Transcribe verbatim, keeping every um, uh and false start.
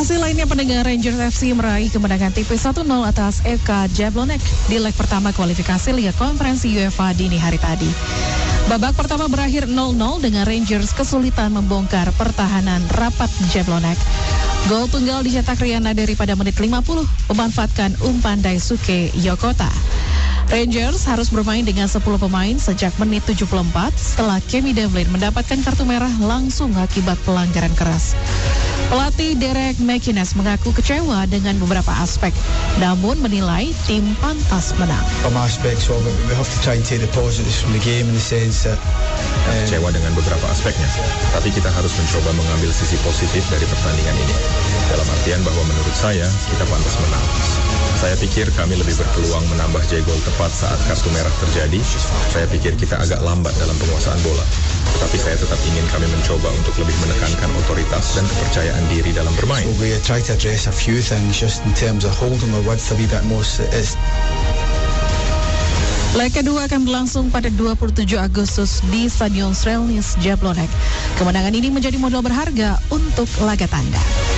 Informasi lainnya, pendengar, Rangers F C meraih kemenangan tipis satu nol atas F K Jablonec di leg pertama kualifikasi Liga Konferensi UEFA dini hari tadi. Babak pertama berakhir nol nol dengan Rangers kesulitan membongkar pertahanan rapat Jablonec. Gol tunggal dicetak Riana Dari pada menit lima puluh, memanfaatkan umpan Daisuke Yokota. Rangers harus bermain dengan sepuluh pemain sejak menit tujuh puluh empat setelah Kemi Devlin mendapatkan kartu merah langsung akibat pelanggaran keras. Pelatih Derek McInnes mengaku kecewa dengan beberapa aspek, namun menilai tim pantas menang. Some aspects of it, we have to try and take the positives from the game in the sense that uh, kecewa dengan beberapa aspeknya, tapi kita harus mencoba mengambil sisi positif dari pertandingan ini. Dalam artian bahwa menurut saya kita pantas menang. Saya pikir kami lebih berpeluang menambah gol tepat saat kartu merah terjadi. Saya pikir kita agak lambat dalam penguasaan bola. Tetapi saya tetap ingin kami mencoba untuk lebih menekankan otoritas dan kepercayaan diri dalam bermain. So we try to address a few things just in terms of holding the width a wee bit more. It's... Leg kedua akan berlangsung pada dua puluh tujuh Agustus di Stadion Strelnice Jablonec. Kemenangan ini menjadi modal berharga untuk laga tanda.